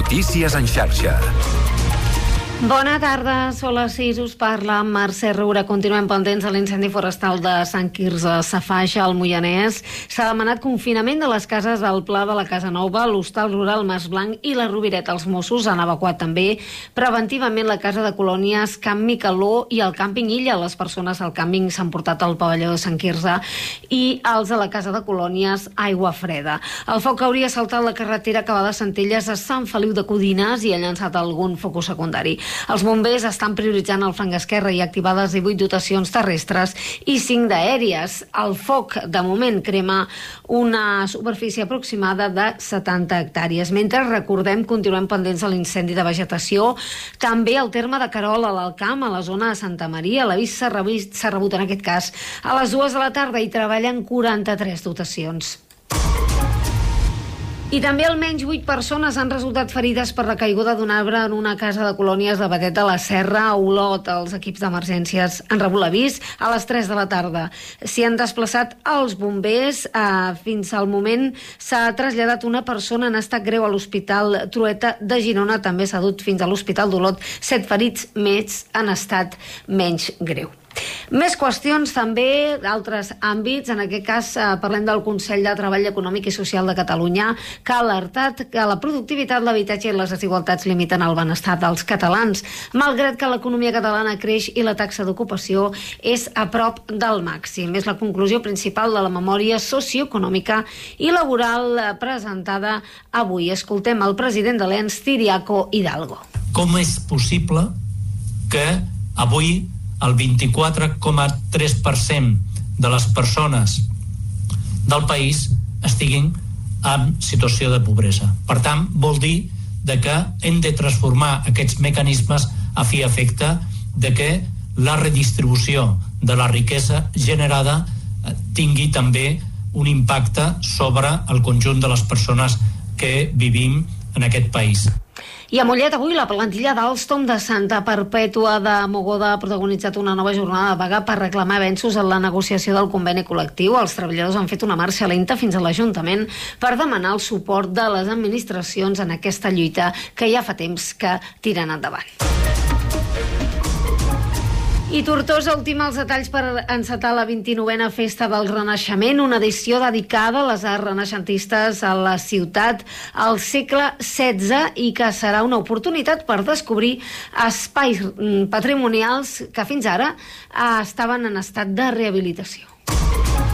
Notícies en xarxa. Bona tarda, són les 6, us parla Mercè Roura. Continuem pendents de l'incendi forestal de Sant Quirze Safaja, al Moianès. S'ha demanat confinament de les cases del Pla de la Casa Nova, l'Hostal Rural Mas Blanc i la Robireta. Els Mossos han evacuat també preventivament la casa de colònies Camp Micaló i el càmping Illa. Les persones al càmping s'han portat al pavelló de Sant Quirze i els a la casa de colònies Aigua Freda. El foc hauria saltat la carretera que va de Centelles a Sant Feliu de Codines i ha llançat algun focus secundari. Els bombers estan prioritzant el flanc esquerre i activades 18 dotacions terrestres i 5 d'aèries. El foc, de moment, crema una superfície aproximada de 70 hectàrees. Mentre, recordem, continuem pendents de l'incendi de vegetació. També al terme de Querol, a l'Alcamp, a la zona de Santa Maria. L'avís s'ha rebut, en aquest cas, a les 2 de la tarda i treballen 43 dotacions. I també almenys 8 persones han resultat ferides per la caiguda d'un arbre en una casa de colònies de Batet de la Serra, a Olot. Els equips d'emergències han rebut l'avís a les 3 de la tarda. S'hi han desplaçat els bombers. Fins al moment s'ha traslladat una persona en estat greu a l'Hospital Trueta de Girona. També s'ha dut fins a l'Hospital d'Olot 7 ferits més en estat menys greu. Més qüestions també d'altres àmbits. En aquest cas parlem del Consell de Treball Econòmic i Social de Catalunya, que ha alertat que la productivitat, l'habitatge i les desigualtats limiten el benestar dels catalans, malgrat que l'economia catalana creix i la taxa d'ocupació és a prop del màxim. És la conclusió principal de la memòria socioeconòmica i laboral presentada avui. Escoltem el president de l'ENS, Ciriaco Hidalgo. Com és possible que avui el 24,3% de les persones del país estiguin en situació de pobresa? Per tant, vol dir que hem de transformar aquests mecanismes a fi i efecte de que la redistribució de la riquesa generada tingui també un impacte sobre el conjunt de les persones que vivim en aquest país. I a Mollet avui la plantilla d'Alstom de Santa Perpètua de Mogoda ha protagonitzat una nova jornada de vaga per reclamar avenços en la negociació del conveni col·lectiu. Els treballadors han fet una marxa lenta fins a l'Ajuntament per demanar el suport de les administracions en aquesta lluita que ja fa temps que tiren endavant. I Tortosa ultima els detalls per encetar la 29a Festa del Renaixement, una edició dedicada a les arts renaixentistes a la ciutat al segle XVI i que serà una oportunitat per descobrir espais patrimonials que fins ara estaven en estat de rehabilitació.